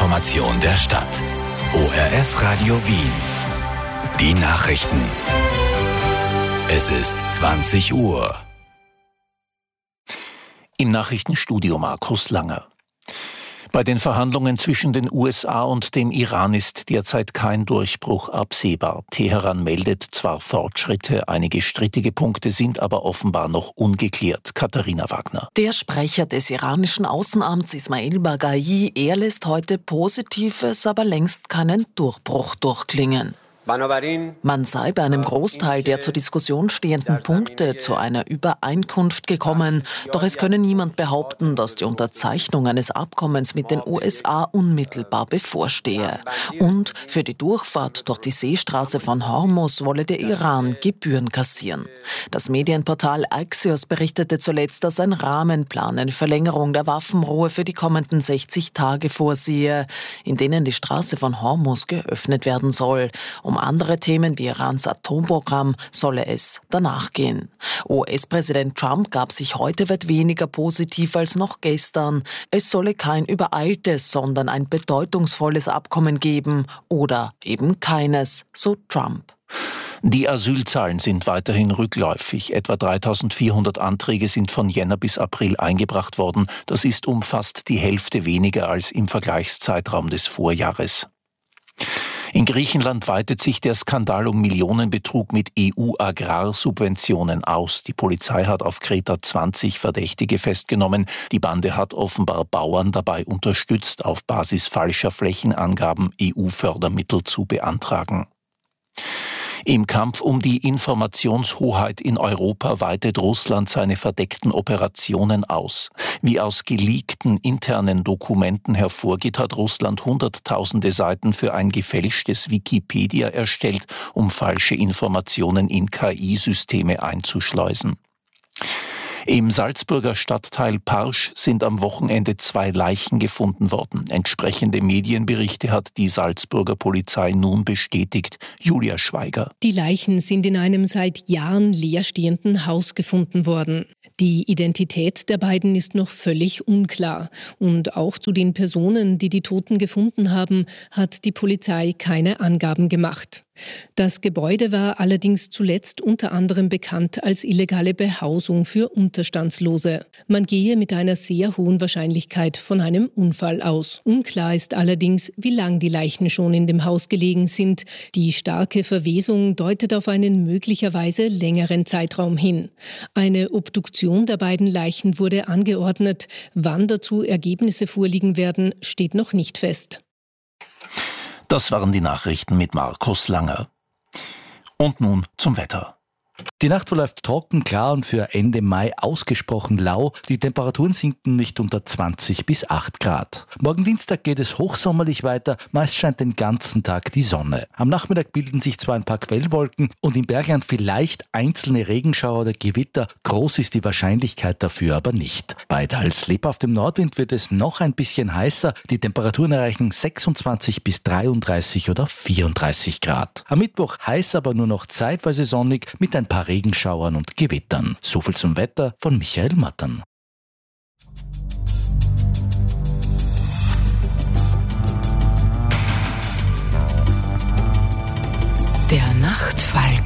Information der Stadt. ORF Radio Wien. Die Nachrichten. Es ist 20 Uhr. Im Nachrichtenstudio Markus Langer. Bei den Verhandlungen zwischen den USA und dem Iran ist derzeit kein Durchbruch absehbar. Teheran meldet zwar Fortschritte, einige strittige Punkte sind aber offenbar noch ungeklärt. Katharina Wagner. Der Sprecher des iranischen Außenamts Ismail Baghai, er lässt heute Positives, aber längst keinen Durchbruch durchklingen. Man sei bei einem Großteil der zur Diskussion stehenden Punkte zu einer Übereinkunft gekommen, doch es könne niemand behaupten, dass die Unterzeichnung eines Abkommens mit den USA unmittelbar bevorstehe. Und für die Durchfahrt durch die Seestraße von Hormuz wolle der Iran Gebühren kassieren. Das Medienportal Axios berichtete zuletzt, dass ein Rahmenplan eine Verlängerung der Waffenruhe für die kommenden 60 Tage vorsehe, in denen die Straße von Hormuz geöffnet werden soll. Um andere Themen wie Irans Atomprogramm solle es danach gehen. US-Präsident Trump gab sich heute weit weniger positiv als noch gestern. Es solle kein übereiltes, sondern ein bedeutungsvolles Abkommen geben oder eben keines, so Trump. Die Asylzahlen sind weiterhin rückläufig. Etwa 3.400 Anträge sind von Jänner bis April eingebracht worden. Das ist um fast die Hälfte weniger als im Vergleichszeitraum des Vorjahres. In Griechenland weitet sich der Skandal um Millionenbetrug mit EU-Agrarsubventionen aus. Die Polizei hat auf Kreta 20 Verdächtige festgenommen. Die Bande hat offenbar Bauern dabei unterstützt, auf Basis falscher Flächenangaben EU-Fördermittel zu beantragen. Im Kampf um die Informationshoheit in Europa weitet Russland seine verdeckten Operationen aus. Wie aus geleakten internen Dokumenten hervorgeht, hat Russland hunderttausende Seiten für ein gefälschtes Wikipedia erstellt, um falsche Informationen in KI-Systeme einzuschleusen. Im Salzburger Stadtteil Parsch sind am Wochenende 2 Leichen gefunden worden. Entsprechende Medienberichte hat die Salzburger Polizei nun bestätigt. Julia Schweiger. Die Leichen sind in einem seit Jahren leerstehenden Haus gefunden worden. Die Identität der beiden ist noch völlig unklar. Und auch zu den Personen, die die Toten gefunden haben, hat die Polizei keine Angaben gemacht. Das Gebäude war allerdings zuletzt unter anderem bekannt als illegale Behausung für Unterstandslose. Man gehe mit einer sehr hohen Wahrscheinlichkeit von einem Unfall aus. Unklar ist allerdings, wie lang die Leichen schon in dem Haus gelegen sind. Die starke Verwesung deutet auf einen möglicherweise längeren Zeitraum hin. Eine Obduktion der beiden Leichen wurde angeordnet. Wann dazu Ergebnisse vorliegen werden, steht noch nicht fest. Das waren die Nachrichten mit Markus Langer. Und nun zum Wetter. Die Nacht verläuft trocken, klar und für Ende Mai ausgesprochen lau. Die Temperaturen sinken nicht unter 20 bis 8 Grad. Morgen Dienstag geht es hochsommerlich weiter. Meist scheint den ganzen Tag die Sonne. Am Nachmittag bilden sich zwar ein paar Quellwolken und im Bergland vielleicht einzelne Regenschauer oder Gewitter. Groß ist die Wahrscheinlichkeit dafür aber nicht. Bei teils lebhaftem Nordwind wird es noch ein bisschen heißer. Die Temperaturen erreichen 26 bis 33 oder 34 Grad. Am Mittwoch heiß, aber nur noch zeitweise sonnig mit ein paar Regenschauern und Gewittern. So viel zum Wetter von Michael Mattern. Der Nachtfalk.